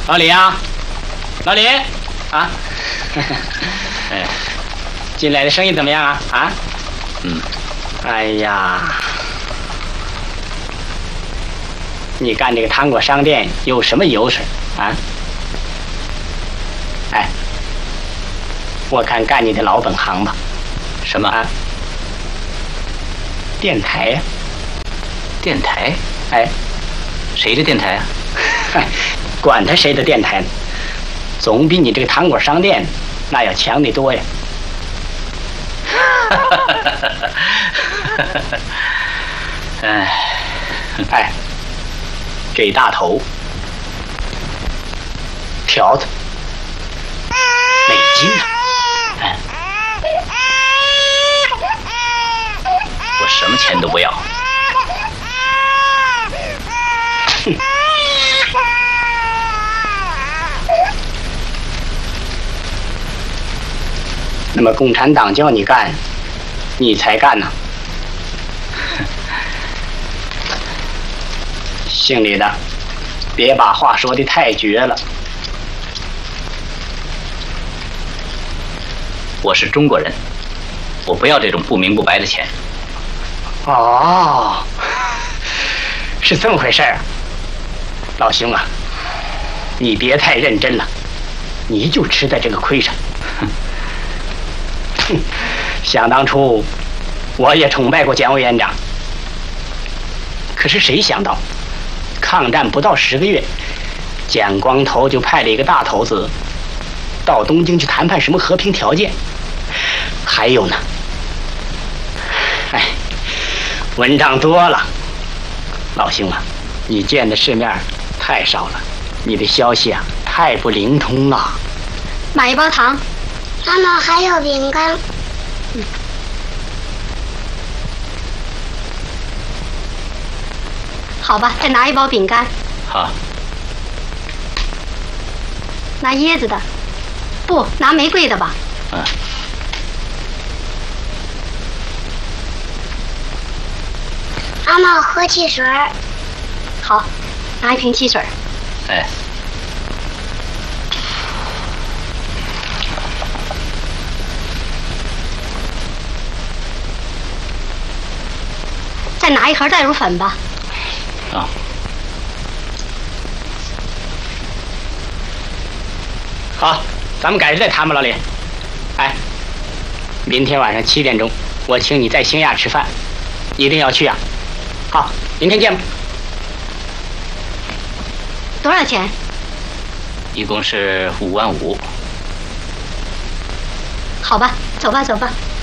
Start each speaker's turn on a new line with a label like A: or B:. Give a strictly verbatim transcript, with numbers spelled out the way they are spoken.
A: 老李啊，老李啊，哎，进来的生意怎么样啊？啊，嗯，哎呀，你干这个糖果商店有什么优势啊？哎，我看干你的老本行吧。什么啊？电台呀、啊？电台？哎，谁的电台啊？管他谁的电台呢，总比你这个糖果商店那要强得多呀。哎，哎，这大头，条子，美金呢？哎，我什么钱都不要。哼。那么共产党叫你干，你才干呢？姓李的，别把话说得太绝了。我是中国人，我不要这种不明不白的钱。哦，是这么回事儿啊，老兄啊，你别太认真了，你就吃在这个亏上。哼，想当初，我也崇拜过蒋委员长。可是谁想到，抗战不到十个月，蒋光头就派了一个大头子到东京去谈判什么和平条件。还有呢，哎，文章多了，老兄啊，你见的世面太少了，你的消息啊太不灵通了。
B: 买一包糖。
C: 妈妈还有饼干。
B: 嗯。好吧，再拿一包饼干。
A: 好。
B: 拿椰子的，不拿玫瑰的吧？
A: 嗯。
C: 妈妈喝汽水。
B: 好，拿一瓶汽水。
A: 哎。
B: 再拿一盒代乳粉吧。
A: 啊。好，咱们改日再谈吧，老李。哎，明天晚上七点钟，我请你在兴亚吃饭，一定要去啊。好，明天见吧。
B: 多少钱？
A: 一共是五万五。
B: 好吧，走吧，走吧。